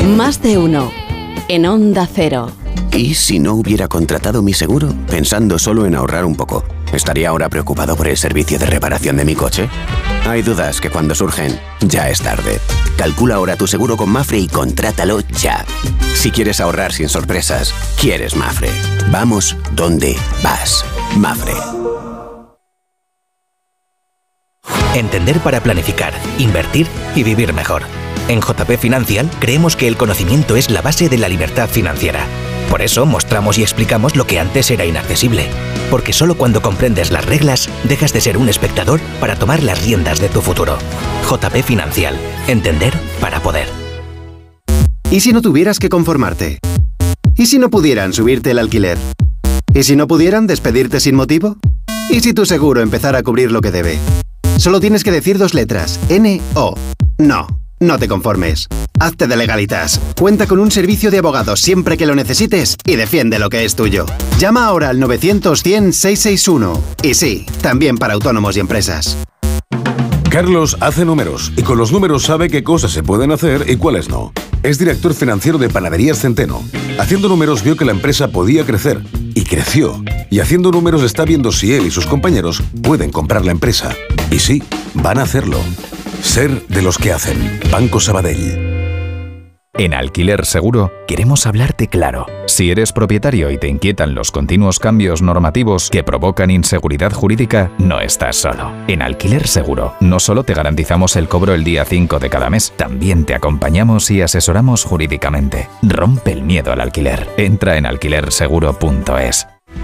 Más de uno. En Onda Cero. ¿Y si no hubiera contratado mi seguro? Pensando solo en ahorrar un poco. ¿Estaría ahora preocupado por el servicio de reparación de mi coche? Hay dudas que cuando surgen, ya es tarde. Calcula ahora tu seguro con Mapfre y contrátalo ya. Si quieres ahorrar sin sorpresas, quieres Mapfre. Vamos donde vas. Mapfre. Entender para planificar, invertir y vivir mejor. En JP Financial creemos que el conocimiento es la base de la libertad financiera. Por eso mostramos y explicamos lo que antes era inaccesible. Porque solo cuando comprendes las reglas, dejas de ser un espectador para tomar las riendas de tu futuro. JP Financial. Entender para poder. ¿Y si no tuvieras que conformarte? ¿Y si no pudieran subirte el alquiler? ¿Y si no pudieran despedirte sin motivo? ¿Y si tu seguro empezara a cubrir lo que debe? Solo tienes que decir 2 letras. N-O. No. No te conformes. Hazte de Legalitas. Cuenta con un servicio de abogados siempre que lo necesites y defiende lo que es tuyo. Llama ahora al 900-100-661. Y sí, también para autónomos y empresas. Carlos hace números y con los números sabe qué cosas se pueden hacer y cuáles no. Es director financiero de Panaderías Centeno. Haciendo números vio que la empresa podía crecer y creció. Y haciendo números está viendo si él y sus compañeros pueden comprar la empresa. Y sí, van a hacerlo. Ser de los que hacen. Banco Sabadell. En Alquiler Seguro queremos hablarte claro. Si eres propietario y te inquietan los continuos cambios normativos que provocan inseguridad jurídica, no estás solo. En Alquiler Seguro no solo te garantizamos el cobro el día 5 de cada mes, también te acompañamos y asesoramos jurídicamente. Rompe el miedo al alquiler. Entra en alquilerseguro.es.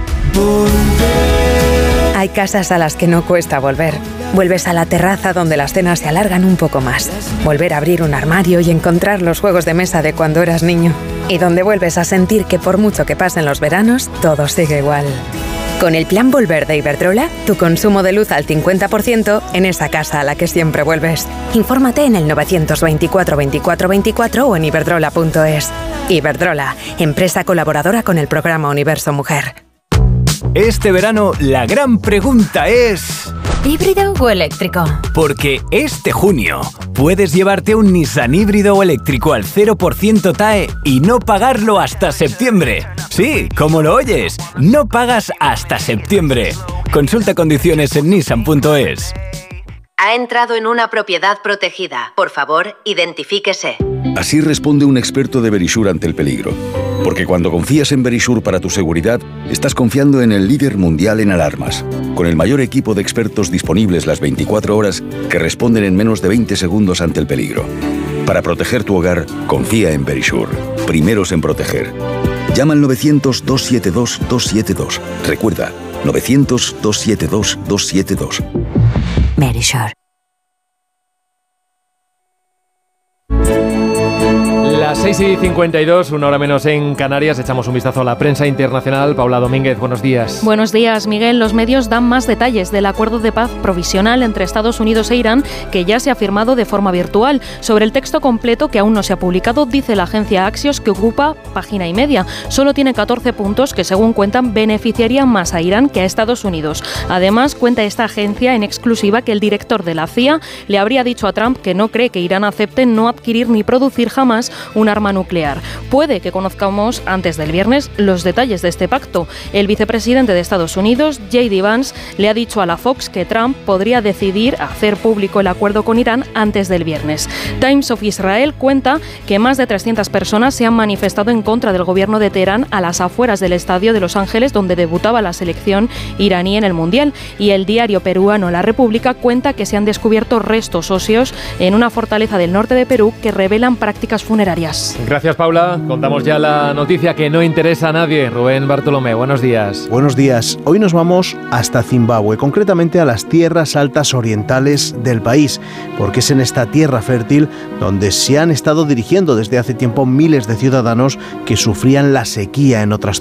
Hay casas a las que no cuesta volver. Vuelves a la terraza donde las cenas se alargan un poco más. Volver a abrir un armario y encontrar los juegos de mesa de cuando eras niño. Y donde vuelves a sentir que por mucho que pasen los veranos, todo sigue igual. Con el Plan Volver de Iberdrola, tu consumo de luz al 50% en esa casa a la que siempre vuelves. Infórmate en el 924 24 24 o en iberdrola.es. Iberdrola, empresa colaboradora con el programa Universo Mujer. Este verano la gran pregunta es... ¿híbrido o eléctrico? Porque este junio puedes llevarte un Nissan híbrido o eléctrico al 0% TAE y no pagarlo hasta septiembre. Sí, como lo oyes, no pagas hasta septiembre. Consulta condiciones en nissan.es. Ha entrado en una propiedad protegida. Por favor, identifíquese. Así responde un experto de Verisure ante el peligro. Porque cuando confías en Verisure para tu seguridad, estás confiando en el líder mundial en alarmas, con el mayor equipo de expertos disponibles las 24 horas que responden en menos de 20 segundos ante el peligro. Para proteger tu hogar, confía en Verisure. Primeros en proteger. Llama al 900-272-272. Recuerda, 900-272-272. Verisure. Las 6:52, una hora menos en Canarias, echamos un vistazo a la prensa internacional. Paula Domínguez, buenos días. Buenos días, Miguel. Los medios dan más detalles del acuerdo de paz provisional entre Estados Unidos e Irán, que ya se ha firmado de forma virtual. Sobre el texto completo, que aún no se ha publicado, dice la agencia Axios que ocupa página y media. Solo tiene 14 puntos que, según cuentan, beneficiarían más a Irán que a Estados Unidos. Además, cuenta esta agencia en exclusiva que el director de la CIA le habría dicho a Trump que no cree que Irán acepte no adquirir ni producir jamás un arma nuclear. Puede que conozcamos antes del viernes los detalles de este pacto. El vicepresidente de Estados Unidos, J.D. Vance, le ha dicho a la Fox que Trump podría decidir hacer público el acuerdo con Irán antes del viernes. Times of Israel cuenta que más de 300 personas se han manifestado en contra del gobierno de Teherán a las afueras del estadio de Los Ángeles, donde debutaba la selección iraní en el Mundial. Y el diario peruano La República cuenta que se han descubierto restos óseos en una fortaleza del norte de Perú que revelan prácticas funerarias. Gracias, Paula. Contamos ya la noticia que no interesa a nadie. Rubén Bartolomé, buenos días. Buenos días. Hoy nos vamos hasta Zimbabue, concretamente a las tierras altas orientales del país, porque es en esta tierra fértil donde se han estado dirigiendo desde hace tiempo miles de ciudadanos que sufrían la sequía en otras